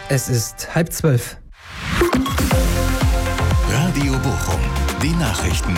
Es ist 11:30. Radio Bochum, die Nachrichten.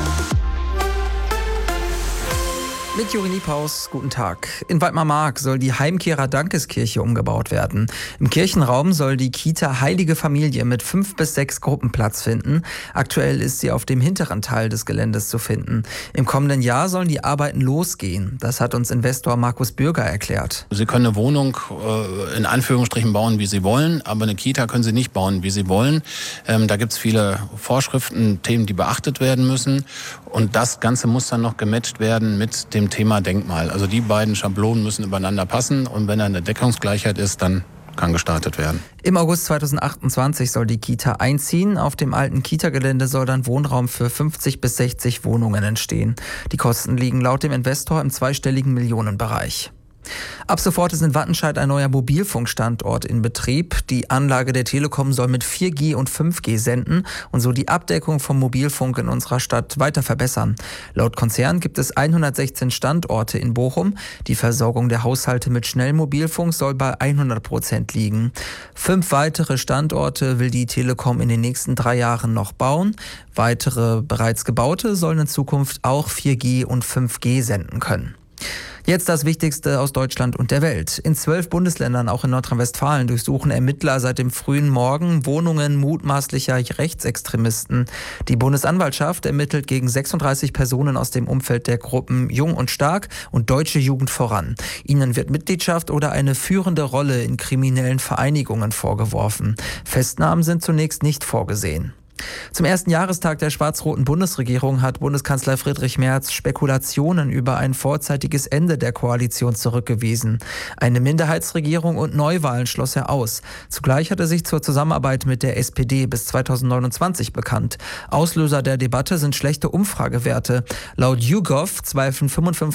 Mit Juri Niepaus, guten Tag. In Weidmar-Mark soll die Heimkehrer Dankeskirche umgebaut werden. Im Kirchenraum soll die Kita Heilige Familie mit 5 bis 6 Gruppen Platz finden. Aktuell ist sie auf dem hinteren Teil des Geländes zu finden. Im kommenden Jahr sollen die Arbeiten losgehen. Das hat uns Investor Markus Bürger erklärt. Sie können eine Wohnung in Anführungsstrichen bauen, wie Sie wollen, aber eine Kita können Sie nicht bauen, wie Sie wollen. Da gibt es viele Vorschriften, Themen, die beachtet werden müssen. Und das Ganze muss dann noch gematcht werden mit dem Thema Denkmal. Also die beiden Schablonen müssen übereinander passen und wenn da eine Deckungsgleichheit ist, dann kann gestartet werden. Im August 2028 soll die Kita einziehen. Auf dem alten Kita-Gelände soll dann Wohnraum für 50 bis 60 Wohnungen entstehen. Die Kosten liegen laut dem Investor im zweistelligen Millionenbereich. Ab sofort ist in Wattenscheid ein neuer Mobilfunkstandort in Betrieb. Die Anlage der Telekom soll mit 4G und 5G senden und so die Abdeckung vom Mobilfunk in unserer Stadt weiter verbessern. Laut Konzern gibt es 116 Standorte in Bochum. Die Versorgung der Haushalte mit Schnellmobilfunk soll bei 100% liegen. 5 weitere Standorte will die Telekom in den nächsten 3 Jahren noch bauen. Weitere bereits gebaute sollen in Zukunft auch 4G und 5G senden können. Jetzt das Wichtigste aus Deutschland und der Welt. In 12 Bundesländern, auch in Nordrhein-Westfalen, durchsuchen Ermittler seit dem frühen Morgen Wohnungen mutmaßlicher Rechtsextremisten. Die Bundesanwaltschaft ermittelt gegen 36 Personen aus dem Umfeld der Gruppen Jung und Stark und Deutsche Jugend voran. Ihnen wird Mitgliedschaft oder eine führende Rolle in kriminellen Vereinigungen vorgeworfen. Festnahmen sind zunächst nicht vorgesehen. Zum ersten Jahrestag der schwarz-roten Bundesregierung hat Bundeskanzler Friedrich Merz Spekulationen über ein vorzeitiges Ende der Koalition zurückgewiesen. Eine Minderheitsregierung und Neuwahlen schloss er aus. Zugleich hat er sich zur Zusammenarbeit mit der SPD bis 2029 bekannt. Auslöser der Debatte sind schlechte Umfragewerte. Laut YouGov zweifeln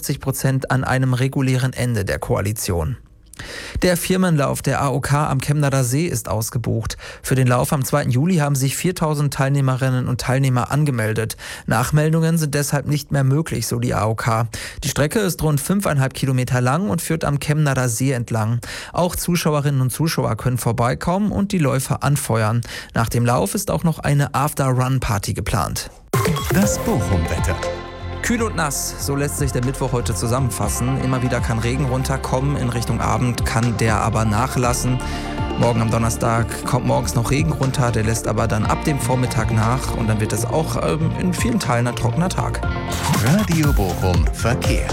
55% an einem regulären Ende der Koalition. Der Firmenlauf der AOK am Chemnader See ist ausgebucht. Für den Lauf am 2. Juli haben sich 4.000 Teilnehmerinnen und Teilnehmer angemeldet. Nachmeldungen sind deshalb nicht mehr möglich, so die AOK. Die Strecke ist rund 5,5 Kilometer lang und führt am Chemnader See entlang. Auch Zuschauerinnen und Zuschauer können vorbeikommen und die Läufer anfeuern. Nach dem Lauf ist auch noch eine After-Run-Party geplant. Das Bochum-Wetter. Kühl und nass, so lässt sich der Mittwoch heute zusammenfassen. Immer wieder kann Regen runterkommen, in Richtung Abend kann der aber nachlassen. Morgen am Donnerstag kommt morgens noch Regen runter, der lässt aber dann ab dem Vormittag nach und dann wird es auch in vielen Teilen ein trockener Tag. Radio Bochum Verkehr.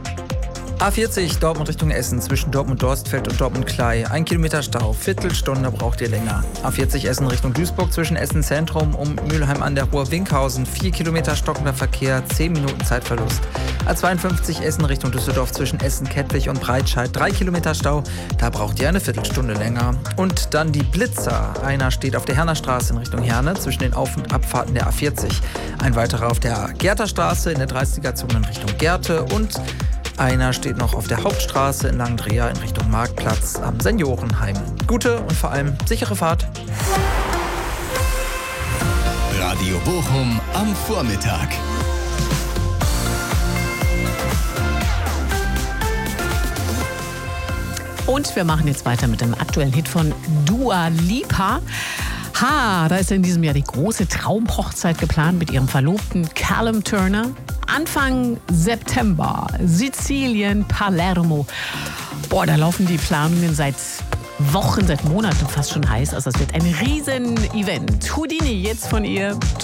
A40 Dortmund Richtung Essen zwischen Dortmund-Dorstfeld und Dortmund-Klei. 1 Kilometer Stau, Viertelstunde braucht ihr länger. A40 Essen Richtung Duisburg zwischen Essen Zentrum und Mülheim an der Ruhr-Winkhausen. 4 Kilometer stockender Verkehr, 10 Minuten Zeitverlust. A52 Essen Richtung Düsseldorf zwischen Essen-Kettwig und Breitscheid. 3 Kilometer Stau, da braucht ihr eine Viertelstunde länger. Und dann die Blitzer. Einer steht auf der Hernerstraße in Richtung Herne zwischen den Auf- und Abfahrten der A40. Ein weiterer auf der Gerterstraße in der 30er-Zone in Richtung Gerte und einer steht noch auf der Hauptstraße in Langendreher in Richtung Marktplatz am Seniorenheim. Gute und vor allem sichere Fahrt. Radio Bochum am Vormittag. Und wir machen jetzt weiter mit dem aktuellen Hit von Dua Lipa. Da ist in diesem Jahr die große Traumhochzeit geplant mit ihrem Verlobten Callum Turner. Anfang September, Sizilien, Palermo. Da laufen die Planungen seit Wochen, seit Monaten fast schon heiß. Also es wird ein Riesen-Event. Houdini jetzt von ihr.